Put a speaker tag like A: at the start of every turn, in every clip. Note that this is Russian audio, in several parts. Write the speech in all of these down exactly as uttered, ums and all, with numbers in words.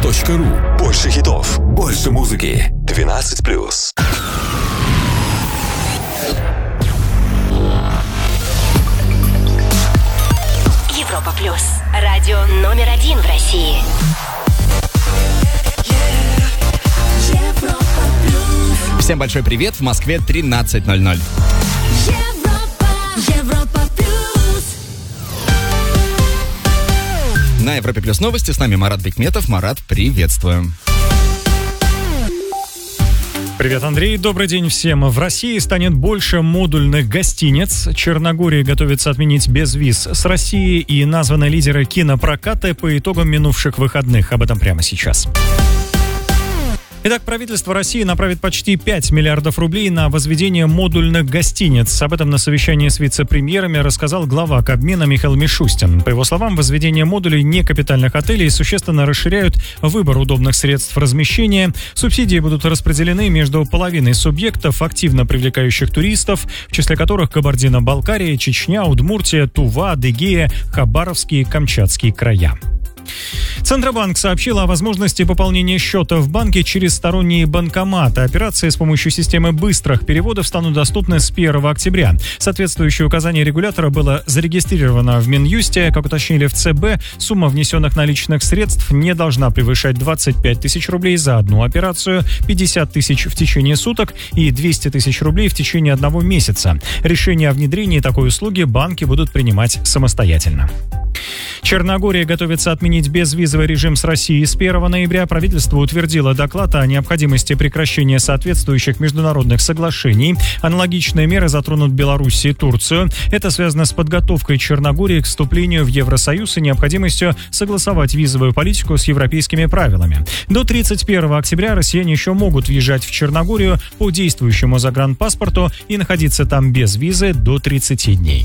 A: точка ру. Больше хитов, больше музыки. двенадцать плюс.
B: Европа плюс. Радио номер один в России.
C: Всем большой привет. В Москве тринадцать ноль ноль.
B: Европа, Европа плюс.
C: На Европе плюс новости. С нами Марат Бекметов. Марат, приветствую.
D: Привет, Андрей. Добрый день всем. В России станет больше модульных гостиниц. Черногория готовится отменить безвиз с Россией, и названы лидеры кинопроката по итогам минувших выходных. Об этом прямо сейчас. Итак, правительство России направит почти пять миллиардов рублей на возведение модульных гостиниц. Об этом на совещании с вице-премьерами рассказал глава Кабмина Михаил Мишустин. По его словам, возведение модулей некапитальных отелей существенно расширяют выбор удобных средств размещения. Субсидии будут распределены между половиной субъектов, активно привлекающих туристов, в числе которых Кабардино-Балкария, Чечня, Удмуртия, Тува, Адыгея, Хабаровские, Камчатские края. Центробанк сообщил о возможности пополнения счета в банке через сторонние банкоматы. Операции с помощью системы быстрых переводов станут доступны с первого октября. Соответствующее указание регулятора было зарегистрировано в Минюсте. Как уточнили в ЦБ, сумма внесенных наличных средств не должна превышать двадцать пять тысяч рублей за одну операцию, пятьдесят тысяч в течение суток и двести тысяч рублей в течение одного месяца. Решение о внедрении такой услуги банки будут принимать самостоятельно. Черногория готовится отменить безвизовый режим с Россией с первого ноября. Правительство утвердило доклад о необходимости прекращения соответствующих международных соглашений. Аналогичные меры затронут Белоруссию и Турцию. Это связано с подготовкой Черногории к вступлению в Евросоюз и необходимостью согласовать визовую политику с европейскими правилами. До тридцать первого октября россияне еще могут въезжать в Черногорию по действующему загранпаспорту и находиться там без визы до тридцати дней.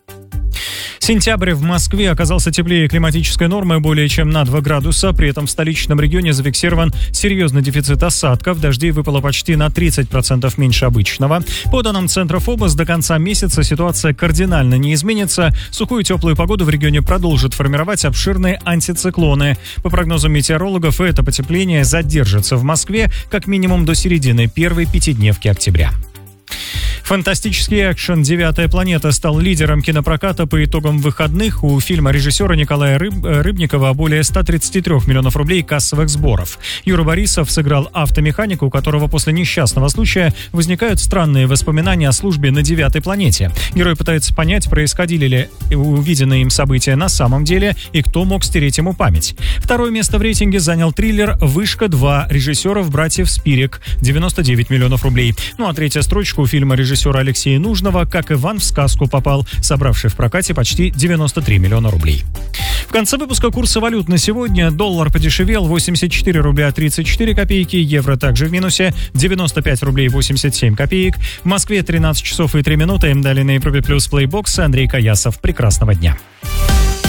D: Сентябрь в Москве оказался теплее климатической нормы более чем на два градуса. При этом в столичном регионе зафиксирован серьезный дефицит осадков. Дождей выпало почти на тридцать процентов меньше обычного. По данным Центра ФОБОС, до конца месяца ситуация кардинально не изменится. Сухую и теплую погоду в регионе продолжат формировать обширные антициклоны. По прогнозам метеорологов, это потепление задержится в Москве как минимум до середины первой пятидневки октября. Фантастический экшен «Девятая планета» стал лидером кинопроката по итогам выходных. У фильма режиссера Николая Рыб... Рыбникова более ста тридцати трёх миллионов рублей кассовых сборов. Юра Борисов сыграл автомеханика, у которого после несчастного случая возникают странные воспоминания о службе на девятой планете. Герой пытается понять, происходили ли увиденные им события на самом деле и кто мог стереть ему память. Второе место в рейтинге занял триллер «Вышка-два» режиссеров братьев Спирик, девяносто девять миллионов рублей. Ну а третья строчка у фильма режиссера Алексея Нужного «Как Иван в сказку попал», собравший в прокате почти девяносто три миллиона рублей. В конце выпуска курсы валют на сегодня. Доллар подешевел восемьдесят четыре рубля тридцать четыре копейки, евро также в минусе девяносто пять рублей восемьдесят семь копеек. В Москве тринадцать часов и три минуты. Далее на Европе плюс плейбокс. Андрей Каясов. Прекрасного дня.